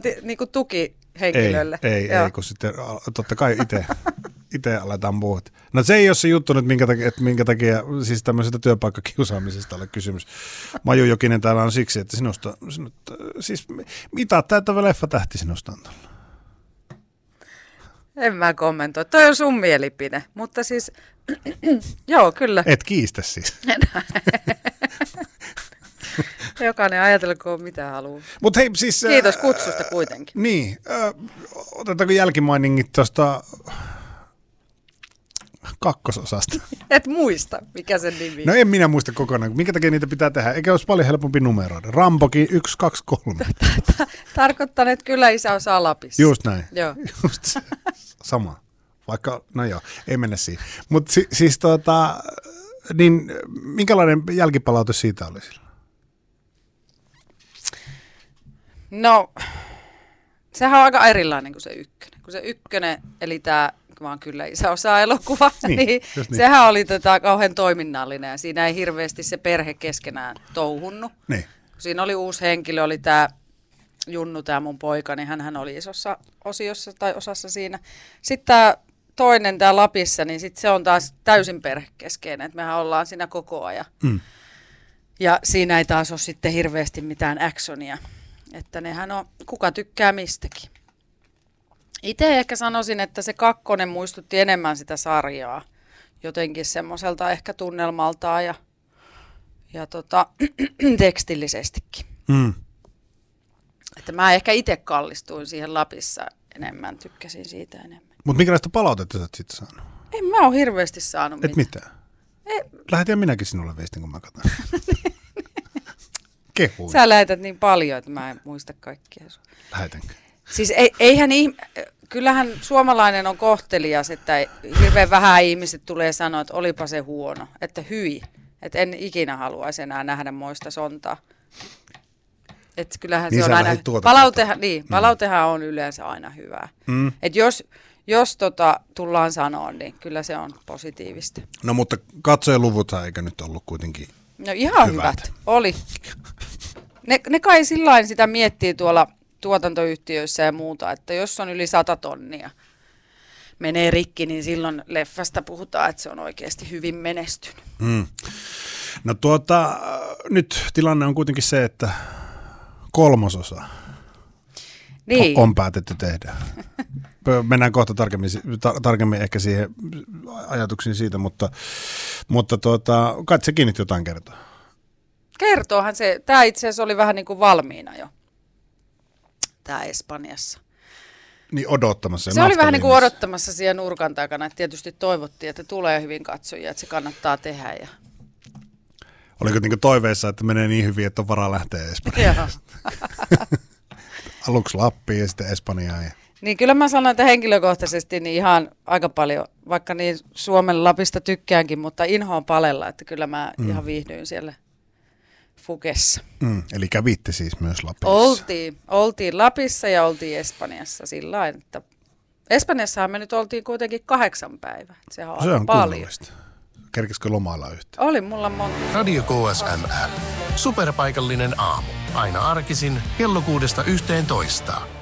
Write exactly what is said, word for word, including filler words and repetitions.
t- niinku tuki henkilölle. Ei, ei, ei kun sitten totta kai itse itse aletaan puhua. No se ei ole se juttu nyt, minkä takia, että minkä takia siis tämmöisestä työpaikkakiusaamisesta ole kysymys. Maju Jokinen täällä on siksi, että sinusta, sinusta siis mitä täyttävä leffatähti sinusta on tullut? En mä kommentoi. Toi on sun mielipide, mutta siis, joo, kyllä. Et kiistä siis. Jokainen ajatelkoon mitä haluaa. Mut hei, siis, kiitos kutsusta kuitenkin. Äh, niin, äh, otetaanko jälkimainingit tuosta kakkososasta? Et muista, mikä sen nimi. No en minä muista kokonaan. Minkä takia niitä pitää tehdä? Eikä olisi paljon helpompi numeroida. Rambokin yksi, kaksi, kolme. Tarkoittaa, että kyllä isä osaa Lapissa. Just näin. Joo. Just sama. Vaikka, no joo, ei mennä siihen. Mutta si, siis tota, niin minkälainen jälkipalaute siitä oli sillä? No, sehän on aika erilainen kuin se ykkönen. Kun se ykkönen, eli tämä vaan kyllä isä osaa elokuva, niin, niin, niin sehän oli tota kauhean toiminnallinen ja siinä ei hirveästi se perhe keskenään touhunnut. Niin. Siinä oli uusi henkilö, oli tämä Junnu, tämä mun poika, niin hän oli isossa osiossa tai osassa siinä. Sitten tämä toinen, tämä Lapissa, niin sit se on taas täysin perhekeskeinen, että mehän ollaan siinä koko ajan. Mm. Ja siinä ei taas ole sitten hirveästi mitään actionia, että nehän on, kuka tykkää mistäkin. Itse ehkä sanoisin, että se kakkonen muistutti enemmän sitä sarjaa, jotenkin semmoiselta ehkä tunnelmaltaan ja, ja tota, tekstillisestikin. Mm. Että mä ehkä itse kallistuin siihen Lapissa enemmän, tykkäsin siitä enemmän. Mutta minkälaista palautetta sä oot sitten saanut? En mä ole hirveästi saanut Et mitään. mitään? Ei. Lähetän minäkin sinulle viestin, kun mä katson. Kehuin. Sä lähetät niin paljon, että mä en muista kaikkia. Lähetänkö? Siis ei, eihän ihm- kyllähän suomalainen on kohtelias, että hirveän vähän ihmiset tulee sanoa, että olipa se huono, että hyi, että en ikinä haluaisi enää nähdä moista sontaa. Että kyllähän niin se on aina, palautehan, niin, palautehan mm. on yleensä aina hyvää. Mm. Että jos, jos tota, tullaan sanoa, niin kyllä se on positiivista. No mutta katsojaluvuthan eikö nyt ollut kuitenkin no ihan hyvät, hyvät. Oli. Ne, ne kai sillain sitä miettii tuolla tuotantoyhtiöissä ja muuta, että jos on yli sata tonnia menee rikki, niin silloin leffasta puhutaan, että se on oikeasti hyvin menestynyt. Mm. No tuota, nyt tilanne on kuitenkin se, että kolmososa niin. on päätetty tehdä. Mennään kohta tarkemmin, tar- tarkemmin ehkä siihen ajatuksiin siitä, mutta, mutta tuota, kai sekin nyt jotain kertoo. Kertoohan se. Tämä itse asiassa oli vähän niin kuin valmiina jo. Tämä Espanjassa. Niin odottamassa. Se oli vähän niin kuin odottamassa siellä nurkan takana. Että tietysti toivottiin, että tulee hyvin katsojia, että se kannattaa tehdä. Ja... Oliko niin kuin toiveissa, että menee niin hyvin, että on varaa lähteä Espanjaan? Aluksi Lappiin ja sitten Espanjaan. Ja... Niin kyllä mä sanon, että henkilökohtaisesti niin ihan aika paljon, vaikka niin Suomen Lapista tykkäänkin, mutta inhoan palella, että kyllä mä mm. ihan viihdyin siellä Fugessa. Mm, eli kävitte siis myös Lapissa? Oltiin. Oltiin Lapissa ja oltiin Espanjassa sillä lailla, että Espanjassahan me nyt oltiin kuitenkin kahdeksan päivää. Sehän on, se on paljon. Kunnollista. Kerkisikö lomailla yhtään? Oli mulla monta. Radio K S M L. Superpaikallinen aamu. Aina arkisin kello kuudesta yhteentoista.